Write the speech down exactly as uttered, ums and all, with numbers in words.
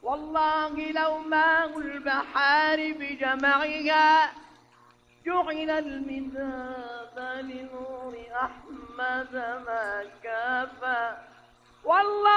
والله لو ماء البحار بجمعها جعل المداد لنور أحمد ما كافى. والله